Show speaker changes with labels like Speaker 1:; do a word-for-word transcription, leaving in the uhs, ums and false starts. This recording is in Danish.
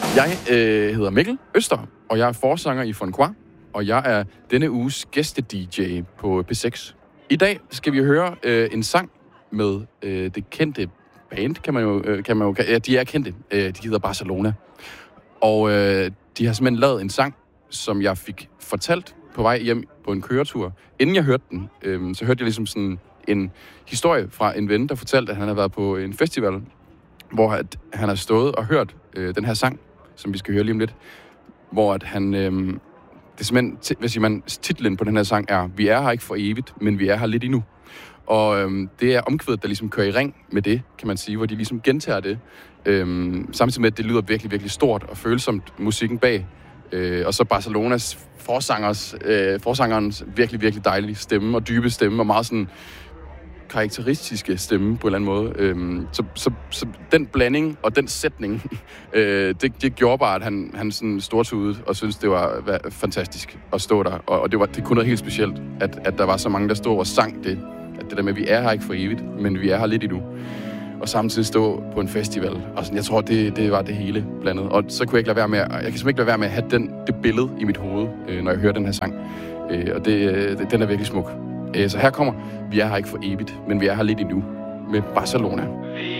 Speaker 1: Jeg øh, hedder Mikkel Øster, og jeg er forsanger i Fonquois, og jeg er denne uges gæste-D J på P seks. I dag skal vi høre øh, en sang med øh, det kendte band, kan man jo... Øh, kan man jo ja, de er kendte. Øh, de hedder Barcelona. Og øh, de har simpelthen lavet en sang, som jeg fik fortalt på vej hjem på en køretur. Inden jeg hørte den, øh, så hørte jeg ligesom sådan en historie fra en ven, der fortalte, at han havde været på en festival, hvor at han har stået og hørt øh, den her sang, som vi skal høre lige om lidt, hvor at han... Øh, det er simpelthen, t- hvis man, titlen på den her sang er, vi er her ikke for evigt, men vi er her lidt endnu. Og øh, det er omkvædet, der ligesom kører i ring med det, kan man sige, hvor de ligesom gentager det. Øh, samtidig med, at det lyder virkelig, virkelig stort og følsomt, musikken bag. Øh, og så Barcelonas forsangers, øh, forsangerens virkelig, virkelig dejlige stemme og dybe stemme, og meget sådan karakteristiske stemme på en eller anden måde. Øhm, så, så, så den blanding og den sætning, øh, det, det gjorde bare, at han, han sådan stortudede og syntes, det var, var fantastisk at stå der. Og, og det, var, det kunne noget helt specielt, at, at der var så mange, der stod og sang det. At det der med, at vi er her ikke for evigt, men vi er her lidt endnu. Og samtidig stå på en festival. Og sådan, jeg tror, det, det var det hele blandet. Og så kunne jeg ikke lade være med, jeg kan simpelthen ikke lade være med at have den, det billede i mit hoved, øh, når jeg hører den her sang. Øh, og det, det, den er virkelig smuk. Så her kommer, vi er her ikke for evigt, men vi er her lidt endnu med Barcelona.